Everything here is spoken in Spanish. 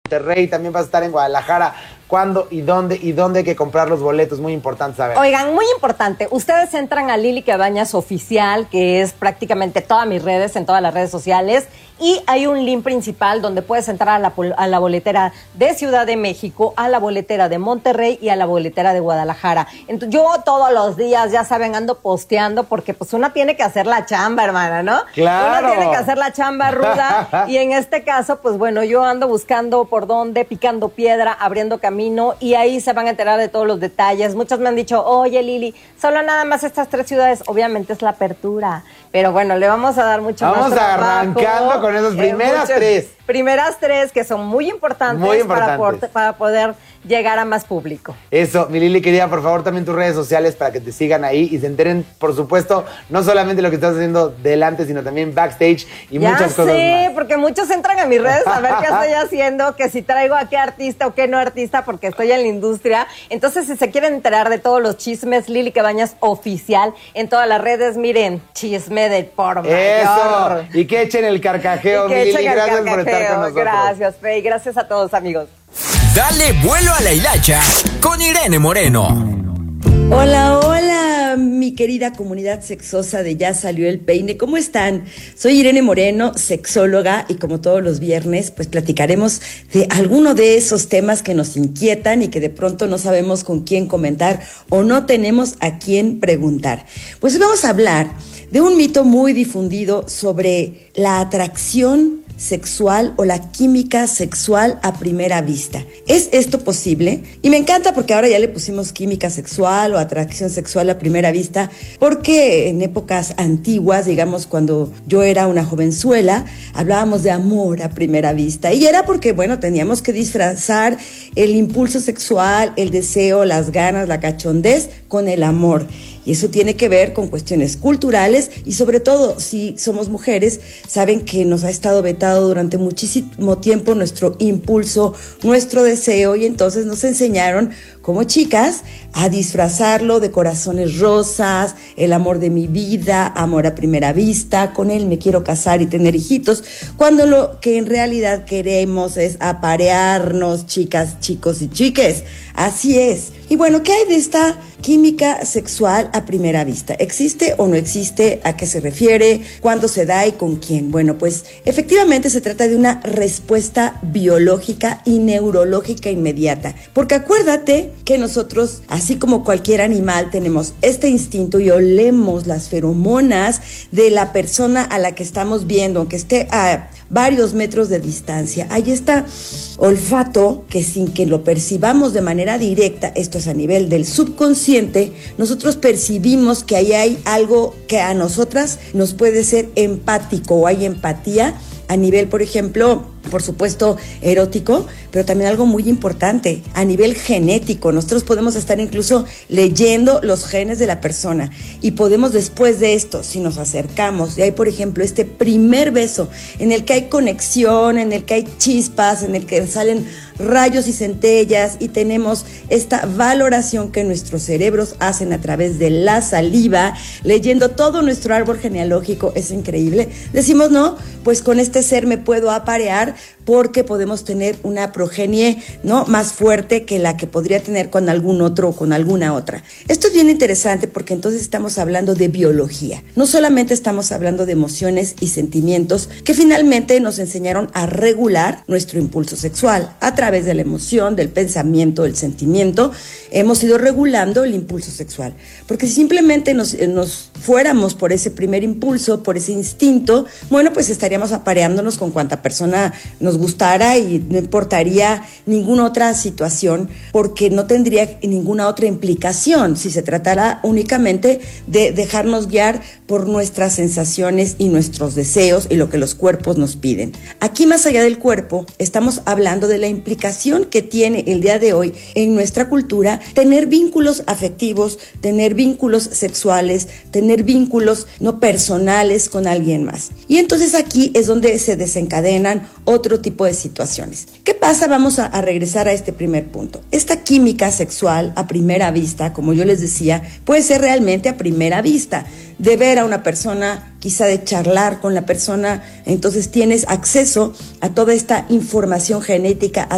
Monterrey, también vas a estar en Guadalajara. ¿Cuándo y dónde hay que comprar los boletos? Muy importante saber. Oigan, muy importante. Ustedes entran a Lili Cabañas Oficial, que es prácticamente todas mis redes, en todas las redes sociales, y hay un link principal donde puedes entrar a la boletera de Ciudad de México, a la boletera de Monterrey y a la boletera de Guadalajara. Entonces, yo todos los días, ya saben, ando posteando porque pues una tiene que hacer la chamba, hermana, ¿no? Claro. Una tiene que hacer la chamba ruda y en este caso, pues bueno, yo ando buscando por dónde, picando piedra, abriendo camino, y ahí se van a enterar de todos los detalles. Muchos me han dicho, oye Lili, solo nada más estas 3 ciudades. Obviamente es la apertura, pero bueno, le vamos a dar mucho más trabajo. Vamos arrancando con esas primeras 3. Primeras 3 que son muy importantes, para poder llegar a más público. Eso, mi Lili querida, por favor, también tus redes sociales para que te sigan ahí y se enteren, por supuesto, no solamente lo que estás haciendo delante, sino también backstage y muchas cosas más. Sí, porque muchos entran a mis redes a ver qué estoy haciendo, que si traigo a qué artista o qué no artista, porque estoy en la industria. Entonces, si se quieren enterar de todos los chismes, Lili Cabañas Oficial en todas las redes, miren, chisme de por mayor. Eso, y que echen el carcajeo, mi Lili, gracias por estar con nosotros. Gracias, Fey, gracias a todos, amigos. Dale vuelo a la hilacha con Irene Moreno. Hola, hola, mi querida comunidad sexosa de Ya Salió el Peine. ¿Cómo están? Soy Irene Moreno, sexóloga, y como todos los viernes, pues platicaremos de alguno de esos temas que nos inquietan y que de pronto no sabemos con quién comentar o no tenemos a quién preguntar. Pues vamos a hablar de un mito muy difundido sobre la atracción sexual o la química sexual a primera vista. ¿Es esto posible? Y me encanta porque ahora ya le pusimos química sexual o atracción sexual a primera vista, porque en épocas antiguas, digamos cuando yo era una jovenzuela, hablábamos de amor a primera vista, y era porque, bueno, teníamos que disfrazar el impulso sexual, el deseo, las ganas, la cachondez con el amor. Y eso tiene que ver con cuestiones culturales y sobre todo si somos mujeres, saben que nos ha estado vetado durante muchísimo tiempo nuestro impulso, nuestro deseo, y entonces nos enseñaron como chicas a disfrazarlo de corazones rosas, el amor de mi vida, amor a primera vista, con él me quiero casar y tener hijitos, cuando lo que en realidad queremos es aparearnos, chicas, chicos y chiques. Así es. Y bueno, ¿qué hay de esta química sexual a primera vista? ¿Existe o no existe? ¿A qué se refiere? ¿Cuándo se da y con quién? Bueno, pues efectivamente se trata de una respuesta biológica y neurológica inmediata. Porque acuérdate que nosotros, así como cualquier animal, tenemos este instinto y olemos las feromonas de la persona a la que estamos viendo, aunque esté a varios metros de distancia. Hay este olfato que, sin que lo percibamos de manera directa, esto es a nivel del subconsciente, nosotros percibimos que ahí hay algo que a nosotras nos puede ser empático, o hay empatía a nivel, por ejemplo, por supuesto, erótico, pero también algo muy importante, a nivel genético. Nosotros podemos estar incluso leyendo los genes de la persona y podemos, después de esto, si nos acercamos, y hay, por ejemplo, este primer beso en el que hay conexión, en el que hay chispas, en el que salen rayos y centellas, y tenemos esta valoración que nuestros cerebros hacen a través de la saliva, leyendo todo nuestro árbol genealógico. Es increíble. Decimos, no, pues con este ser me puedo aparear, porque podemos tener una progenie, ¿no?, más fuerte que la que podría tener con algún otro o con alguna otra. Esto es bien interesante porque entonces estamos hablando de biología. No solamente estamos hablando de emociones y sentimientos que finalmente nos enseñaron a regular nuestro impulso sexual. A través de la emoción, del pensamiento, del sentimiento, hemos ido regulando el impulso sexual. Porque si simplemente nos fuéramos por ese primer impulso, por ese instinto, bueno, pues estaríamos apareándonos con cuanta persona nos gustara y no importaría ninguna otra situación, porque no tendría ninguna otra implicación si se tratara únicamente de dejarnos guiar por nuestras sensaciones y nuestros deseos y lo que los cuerpos nos piden. Aquí, más allá del cuerpo, estamos hablando de la implicación que tiene el día de hoy en nuestra cultura tener vínculos afectivos, tener vínculos sexuales, tener vínculos no personales con alguien más. Y entonces aquí es donde se desencadenan otro tipo de situaciones. ¿Qué pasa? Vamos a regresar a este primer punto. Esta química sexual a primera vista, como yo les decía, puede ser realmente a primera vista, de ver a una persona, quizá de charlar con la persona, entonces tienes acceso a toda esta información genética,